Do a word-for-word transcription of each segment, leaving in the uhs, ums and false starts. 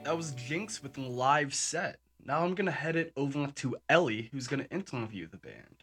That was Jinx with a live set. Now I'm gonna head it over to Ellie, who's gonna interview the band.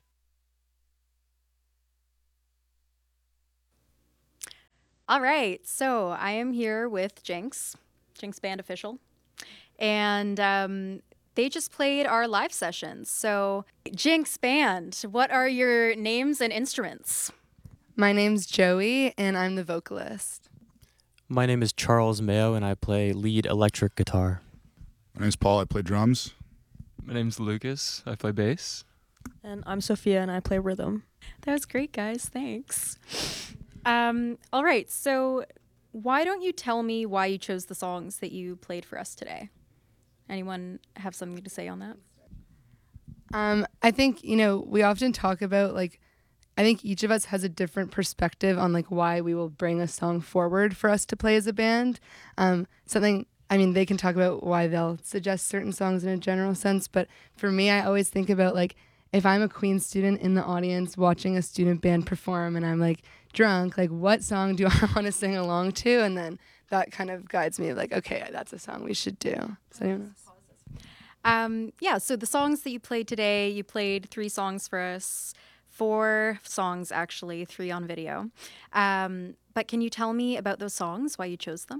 All right, so I am here with Jinx, Jinx Band Official, and um, they just played our live sessions. So, Jinx Band, what are your names and instruments? My name's Joey, and I'm the vocalist. My name is Charles Mayo, and I play lead electric guitar. My name's Paul. I play drums. My name's Lucas. I play bass. And I'm Sophia, and I play rhythm. That was great, guys. Thanks. Um, all right, so why don't you tell me why you chose the songs that you played for us today? Anyone have something to say on that? Um, I think, you know, we often talk about, like, I think each of us has a different perspective on, like, why we will bring a song forward for us to play as a band. Um, something, I mean, they can talk about why they'll suggest certain songs in a general sense, but for me, I always think about, like, if I'm a Queen student in the audience watching a student band perform and I'm, like, drunk, like, what song do I want to sing along to? And then that kind of guides me, like, okay, that's a song we should do. Does anyone else? Um, yeah, so the songs that you played today, you played three songs for us, four songs actually, three on video. Um, but can you tell me about those songs, why you chose them?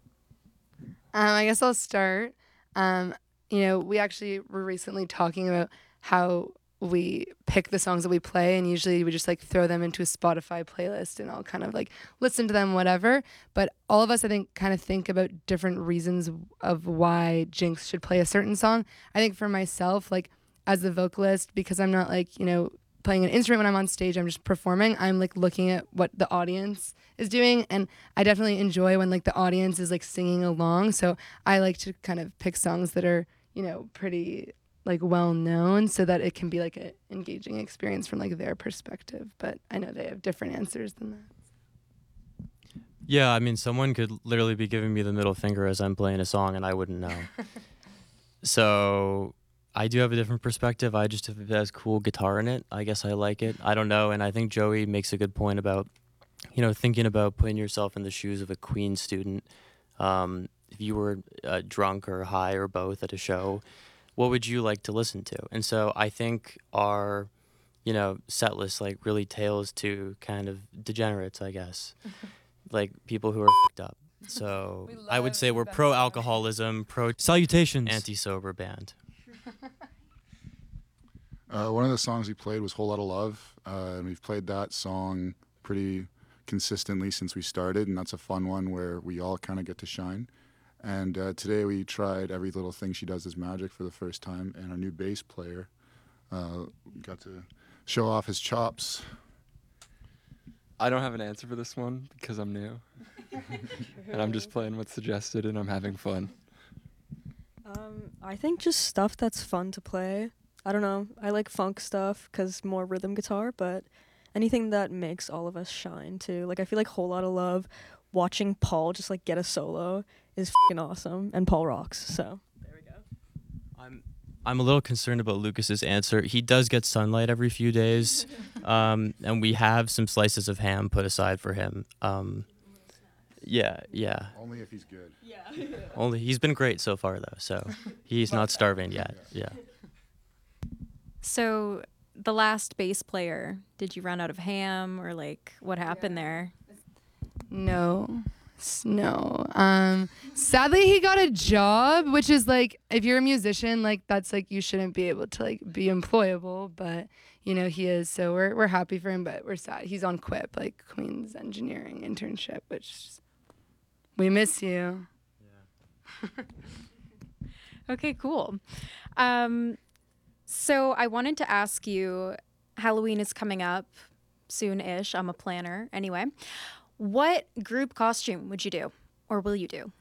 Um, I guess I'll start. Um, you know, we actually were recently talking about how we pick the songs that we play, and usually we just like throw them into a Spotify playlist and I'll kind of like listen to them, whatever. But all of us, I think, kind of think about different reasons of why Jinx should play a certain song. I think for myself, like as the vocalist, because I'm not like, you know, playing an instrument when I'm on stage, I'm just performing. I'm like looking at what the audience is doing, and I definitely enjoy when like the audience is like singing along. So I like to kind of pick songs that are, you know, pretty like well known so that it can be like an engaging experience from like their perspective. But I know they have different answers than that. Yeah, I mean, someone could literally be giving me the middle finger as I'm playing a song and I wouldn't know. So I do have a different perspective. I just, if it has cool guitar in it, I guess I like it. I don't know. And I think Joey makes a good point about, you know, thinking about putting yourself in the shoes of a Queen student. Um, if you were uh, drunk or high or both at a show, what would you like to listen to? And so I think our, you know, set list like really tails to kind of degenerates, I guess, like people who are f***ed up. So I would say we're pro alcoholism, pro Salutations. anti-sober band. Uh, one of the songs we played was Whole Lotta Love, uh, and we've played that song pretty consistently since we started, and that's a fun one where we all kind of get to shine. And uh, today we tried Every Little Thing She Does Is Magic for the first time, and our new bass player uh, got to show off his chops. I don't have an answer for this one because I'm new. And I'm just playing what's suggested and I'm having fun. Um, I think just stuff that's fun to play. I don't know. I like funk stuff because more rhythm guitar, but anything that makes all of us shine too. Like I feel like Whole Lotta Love, watching Paul just like get a solo is f***ing awesome, and Paul rocks. So there we go. I'm I'm a little concerned about Lucas's answer. He does get sunlight every few days, um, and we have some slices of ham put aside for him. Um, yeah, yeah. Only if he's good. Yeah. Only he's been great so far though, so he's not starving yet. Yeah. So the last bass player, did you run out of ham or like what happened there? No. S- No. Um, sadly, he got a job, which is like, if you're a musician, like that's like you shouldn't be able to like be employable, but you know he is. So we're we're happy for him, but we're sad. He's on Quip, like Queen's engineering internship, which we miss you. Okay, cool. Um, so I wanted to ask you, Halloween is coming up soon-ish. I'm a planner. Anyway, what group costume would you do or will you do?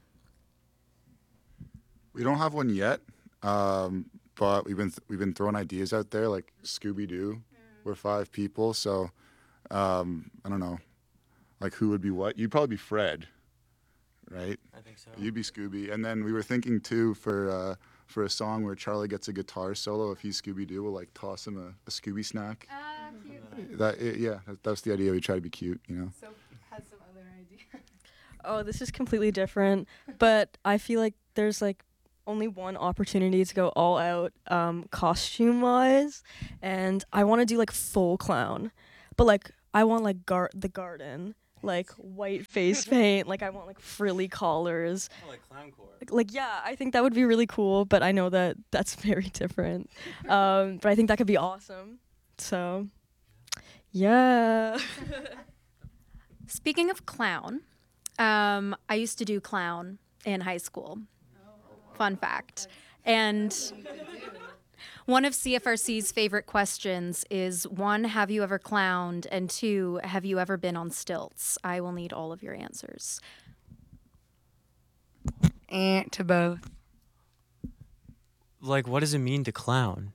We don't have one yet, um, but we've been th- we've been throwing ideas out there like Scooby Doo. We're five people, so um, I don't know, like who would be what? You'd probably be Fred, right? I think so. You'd be Scooby, and then we were thinking too for uh, for a song where Charlie gets a guitar solo. If he's Scooby Doo, we'll like toss him a, a Scooby snack. Ah, cute. That it, yeah, that, that's the idea. We try to be cute, you know. So has some other idea. Oh, this is completely different, but I feel like there's like only one opportunity to go all out um, costume wise, and I want to do like full clown, but like I want like gar- the garden, like white face paint, like I want like frilly collars. Oh, like clowncore. Like, like yeah, I think that would be really cool, but I know that that's very different. Um, but I think that could be awesome. So, yeah. Speaking of clown, um, I used to do clown in high school. Fun fact. And one of C F R C's favorite questions is, one, have you ever clowned? And two, have you ever been on stilts? I will need all of your answers. Eh, to both. Like, what does it mean to clown?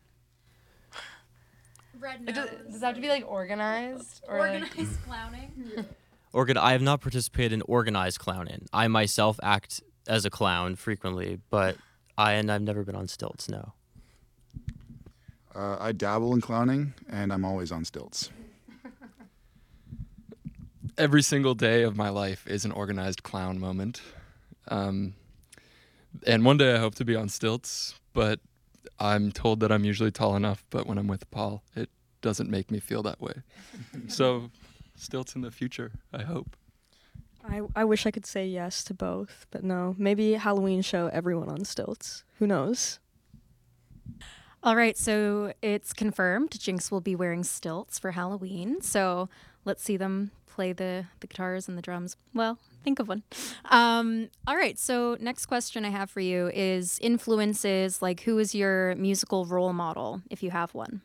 Red It does, does it have to be like organized or like, Organized clowning? Organ- I have not participated in organized clowning. I myself act as a clown frequently, but I and I've never been on stilts. No. Uh, I dabble in clowning, and I'm always on stilts. Every single day of my life is an organized clown moment. Um, and one day I hope to be on stilts, but I'm told that I'm usually tall enough, but when I'm with Paul, it doesn't make me feel that way. So, stilts in the future, I hope. I, I wish I could say yes to both, but no. Maybe Halloween show, everyone on stilts. Who knows? All right, so it's confirmed Jinx will be wearing stilts for Halloween. So let's see them play the, the guitars and the drums. Well, think of one. Um, all right, so next question I have for you is influences. Like, who is your musical role model, if you have one?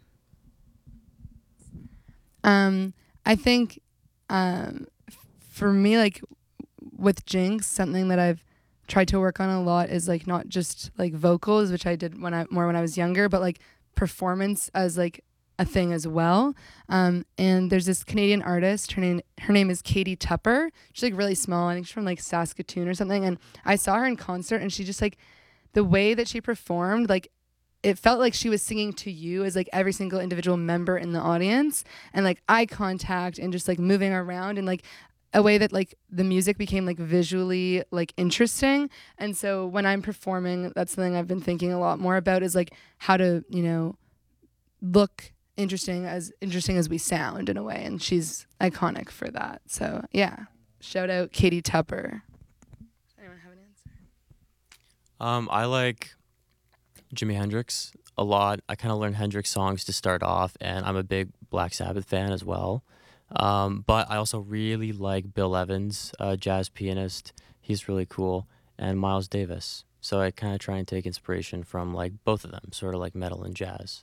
Um, I think um, f- for me, like with Jinx, something that I've tried to work on a lot is like not just like vocals, which I did when I more when I was younger, but like performance as like a thing as well. Um, and there's this Canadian artist. Her name her name is Katie Tupper. She's like really small. I think she's from like Saskatoon or something. And I saw her in concert, and she just like the way that she performed, like it felt like she was singing to you as like every single individual member in the audience, and like eye contact and just like moving around and like a way that like the music became like visually like interesting. And so when I'm performing, that's something I've been thinking a lot more about, is like how to, you know, look interesting as interesting as we sound in a way. And she's iconic for that. So yeah, shout out Katie Tupper. Does anyone have an answer? Um, I like Jimi Hendrix a lot. I kind of learned Hendrix songs to start off, and I'm a big Black Sabbath fan as well. Um, but I also really like Bill Evans, a jazz pianist. He's really cool. And Miles Davis. So I kind of try and take inspiration from like both of them, sort of like metal and jazz.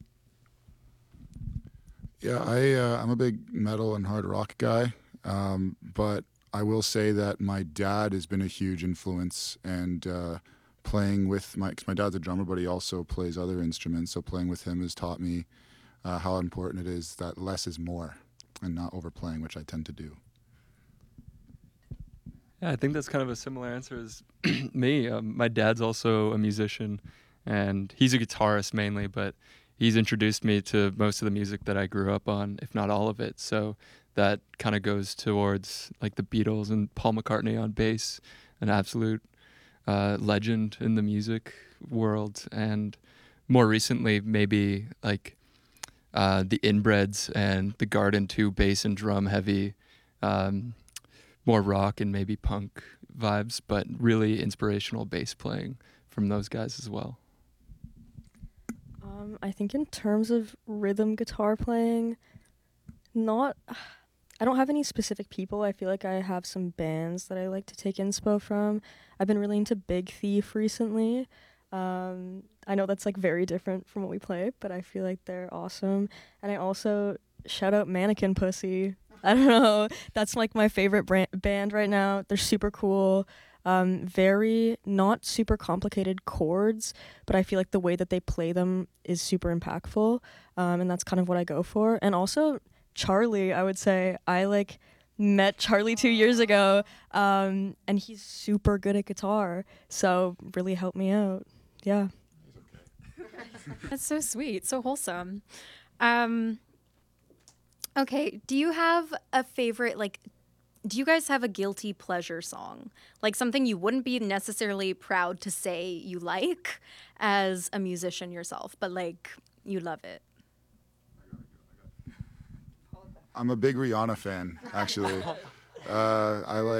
Yeah, I uh, I'm a big metal and hard rock guy, um, but I will say that my dad has been a huge influence, and uh, playing with my cause my dad's a drummer, but he also plays other instruments. So playing with him has taught me uh, how important it is that less is more, and not overplaying, which I tend to do. Yeah, I think that's kind of a similar answer as me. Um, my dad's also a musician, and he's a guitarist mainly, but he's introduced me to most of the music that I grew up on, if not all of it. So that kind of goes towards like the Beatles and Paul McCartney on bass, an absolute uh, legend in the music world. And more recently, maybe like uh, the Inbreds and the Garden two bass and drum heavy, um, more rock and maybe punk vibes, but really inspirational bass playing from those guys as well. Um, I think in terms of rhythm guitar playing, not, I don't have any specific people. I feel like I have some bands that I like to take inspo from. I've been really into Big Thief recently. Um, I know that's like very different from what we play, but I feel like they're awesome. And I also shout out Mannequin Pussy. I don't know. That's like my favorite brand- band right now. They're super cool. Um, very not super complicated chords, but I feel like the way that they play them is super impactful. Um, and that's kind of what I go for. And also Charlie, I would say I like met Charlie two years ago, um, and he's super good at guitar. So really helped me out. Yeah. That's so sweet, so wholesome. Um, okay, do you have a favorite like do you guys have a guilty pleasure song? Like something you wouldn't be necessarily proud to say you like as a musician yourself, but like you love it? I'm a big Rihanna fan, actually. Uh, I like.